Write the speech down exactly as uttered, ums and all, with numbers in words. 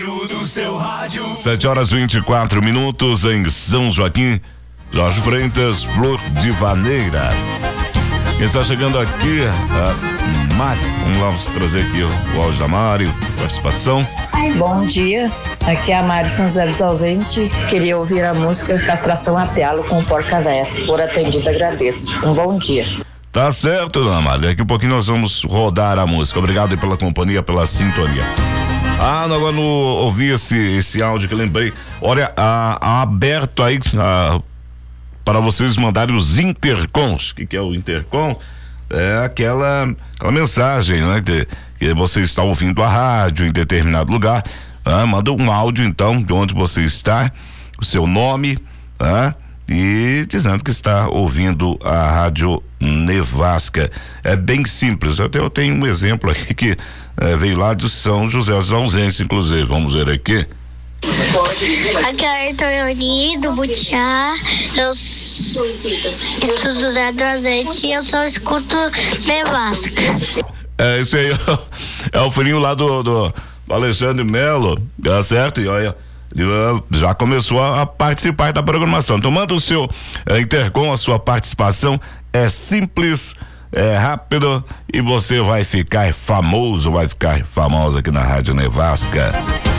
Do seu rádio. sete horas e vinte e quatro minutos em São Joaquim. Jorge Freitas, Flor de Vaneira. Quem está chegando aqui, a Mari. Vamos lá, vamos trazer aqui o, o áudio da Mari, participação. Bom dia, aqui é a Mari São José dos Ausente. Queria ouvir a música Castração a Pialo com o Porca-Véia. Se for atendida, agradeço. Um bom dia. Tá certo, dona Mari. Daqui a pouquinho nós vamos rodar a música. Obrigado aí pela companhia, pela sintonia. Ah, agora não ouvi esse, esse áudio que eu lembrei. Olha, a, a aberto aí a, para vocês mandarem os intercoms. O que, que é o intercom? É aquela, aquela mensagem, né? Que, que você está ouvindo a rádio em determinado lugar. Ah, manda um áudio então de onde você está, o seu nome, ah, e dizendo que está ouvindo a Rádio Nevasca. É bem simples. Até eu tenho um exemplo aqui que é, veio lá de São José dos Ausentes, inclusive. Vamos ver aqui. Aqui é a Ayrton do Butiá. Eu sou José dos Ausentes e eu só escuto Nevasca. É, esse aí é o filhinho lá do, do, do Alexandre Melo, tá certo? E olha, ele já começou a, a participar da programação. Então manda o seu é, intercom, a sua participação. É simples, é rápido e você vai ficar famoso, vai ficar famosa aqui na Rádio Nevasca.